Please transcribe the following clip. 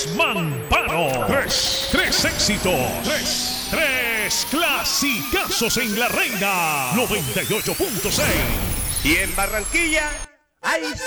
Tres Mamparo. Tres éxitos. Tres clasicazos en la Reina 98.6. Y en Barranquilla hay